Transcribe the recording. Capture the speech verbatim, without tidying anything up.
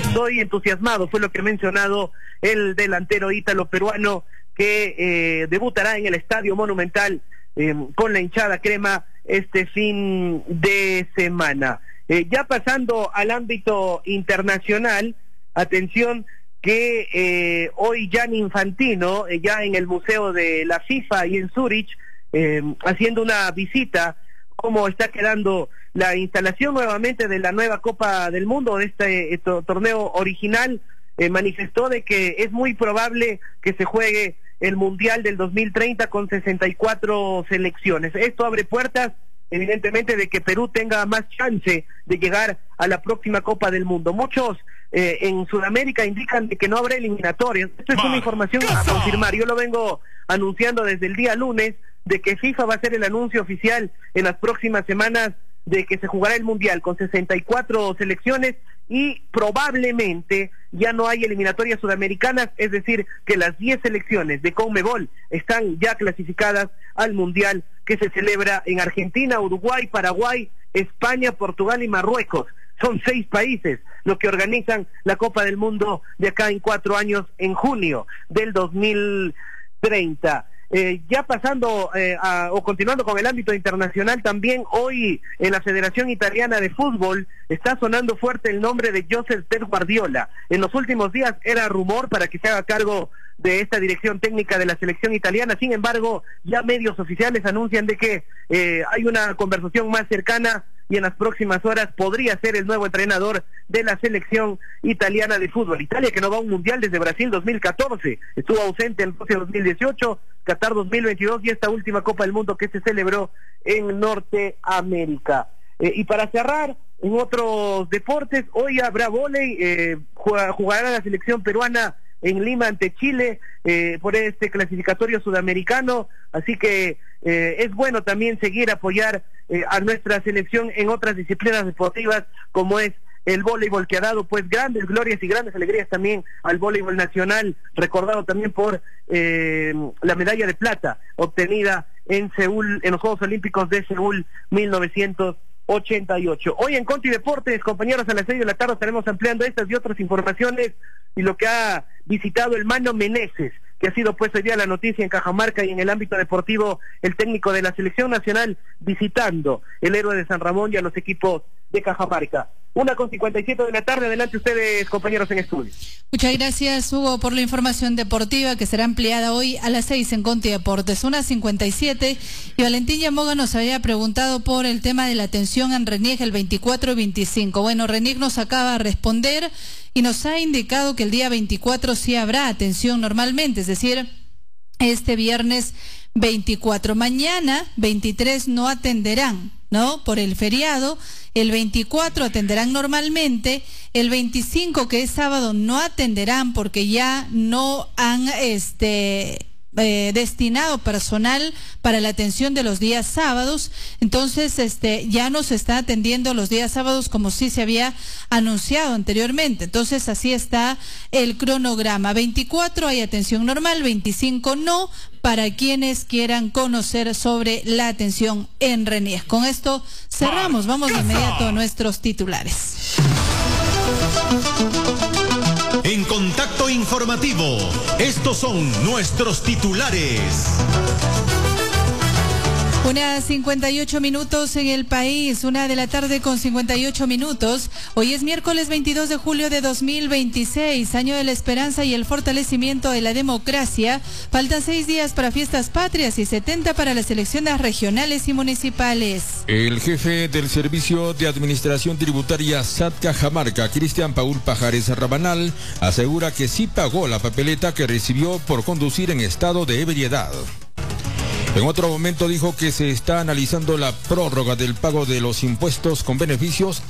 Estoy entusiasmado, fue lo que ha mencionado el delantero ítalo-peruano que eh, debutará en el Estadio Monumental eh, con la hinchada crema este fin de semana. Eh, ya pasando al ámbito internacional, atención que eh, hoy Gianni Infantino, eh, ya en el Museo de la FIFA y en Zurich, eh, haciendo una visita, cómo está quedando la instalación nuevamente de la nueva Copa del Mundo, de este, este torneo original, eh, manifestó de que es muy probable que se juegue el Mundial del dos mil treinta con sesenta y cuatro selecciones. Esto abre puertas, evidentemente, de que Perú tenga más chance de llegar a la próxima Copa del Mundo. Muchos eh, en Sudamérica indican de que no habrá eliminatorias. Esto es una información a confirmar. Yo lo vengo anunciando desde el día lunes, de que FIFA va a hacer el anuncio oficial en las próximas semanas de que se jugará el Mundial con sesenta y cuatro selecciones y probablemente ya no hay eliminatorias sudamericanas, es decir, que las diez selecciones de CONMEBOL están ya clasificadas al Mundial que se celebra en Argentina, Uruguay, Paraguay, España, Portugal y Marruecos. Son seis países los que organizan la Copa del Mundo de acá en cuatro años, en junio del dos mil treinta. Eh, ya pasando eh, a, o continuando con el ámbito internacional, también hoy en la Federación Italiana de Fútbol está sonando fuerte el nombre de Josep Pep Guardiola. En los últimos días era rumor para que se haga cargo de esta dirección técnica de la selección italiana. Sin embargo, ya medios oficiales anuncian de que eh, hay una conversación más cercana y en las próximas horas podría ser el nuevo entrenador de la selección italiana de fútbol. Italia, que no va a un mundial desde Brasil dos mil catorce, estuvo ausente en Rusia dos mil dieciocho, Qatar dos mil veintidós y esta última Copa del Mundo que se celebró en Norteamérica. Eh, y para cerrar, en otros deportes, hoy habrá vóley, eh, jugará la selección peruana en Lima ante Chile eh, por este clasificatorio sudamericano, así que eh, es bueno también seguir apoyar eh, a nuestra selección en otras disciplinas deportivas como es el voleibol, que ha dado pues grandes glorias y grandes alegrías también al voleibol nacional, recordado también por eh, la medalla de plata obtenida en Seúl, en los Juegos Olímpicos de Seúl mil novecientos ochenta y ocho. Hoy en Conti Deportes, compañeros, a las seis de la tarde estaremos ampliando estas y otras informaciones y lo que ha visitado el Mano Meneses, que ha sido pues hoy día la noticia en Cajamarca y en el ámbito deportivo, el técnico de la selección nacional visitando el Héroe de San Ramón y a los equipos de Cajamarca. Una con cincuenta y siete de la tarde, adelante ustedes, compañeros en estudio. Muchas gracias, Hugo, por la información deportiva que será ampliada hoy a las seis en Conti Deportes. Una cincuenta y siete, y Valentín Yamoga nos había preguntado por el tema de la atención en RENIEC el veinticuatro y veinticinco. Bueno, RENIEC nos acaba de responder y nos ha indicado que el día veinticuatro sí habrá atención normalmente, es decir, este viernes veinticuatro. Mañana veintitrés no atenderán, ¿no? Por el feriado. El veinticuatro atenderán normalmente, el veinticinco, que es sábado, no atenderán porque ya no han este eh, destinado personal para la atención de los días sábados. Entonces este ya no se está atendiendo los días sábados como sí se había anunciado anteriormente. Entonces así está el cronograma. veinticuatro hay atención normal, veinticinco no, para quienes quieran conocer sobre la atención en RENIEC. Con esto cerramos, vamos de inmediato a nuestros titulares. En Contacto Informativo, estos son nuestros titulares. Una cincuenta y ocho minutos en el país, una de la tarde con cincuenta y ocho minutos. Hoy es miércoles veintidós de julio de dos mil veintiséis, año de la esperanza y el fortalecimiento de la democracia. Faltan seis días para fiestas patrias y setenta para las elecciones regionales y municipales. El jefe del Servicio de Administración Tributaria S A T Cajamarca, Cristian Paul Pajares Rabanal, asegura que sí pagó la papeleta que recibió por conducir en estado de ebriedad. En otro momento dijo que se está analizando la prórroga del pago de los impuestos con beneficios